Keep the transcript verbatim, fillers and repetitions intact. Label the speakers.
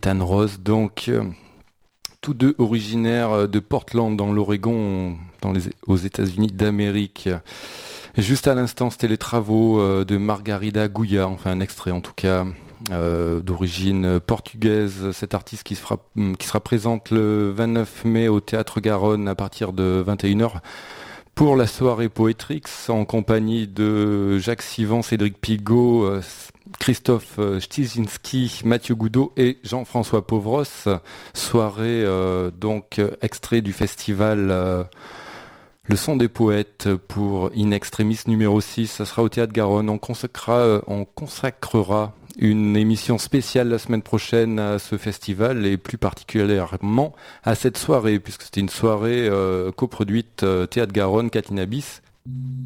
Speaker 1: Ethan Ross, donc euh, tous deux originaires de Portland dans l'Oregon, dans les, aux États-Unis d'Amérique. Et juste à l'instant, c'était les travaux euh, de Margarida Gouya, enfin un extrait en tout cas, euh, d'origine portugaise. Cet artiste qui sera, qui sera présente le vingt-neuf mai au Théâtre Garonne à partir de vingt et une heures pour la soirée Poetrix en compagnie de Jacques Sivan, Cédric Pigault, euh, Christophe Szczyzinski, Mathieu Goudot et Jean-François Pauvros. Soirée euh, donc extrait du festival euh, Le Son des Poètes pour In Extremis numéro six. Ça sera au Théâtre Garonne. On consacrera, euh, on consacrera une émission spéciale la semaine prochaine à ce festival et plus particulièrement à cette soirée puisque c'était une soirée euh, coproduite euh, Théâtre Garonne, Catinabis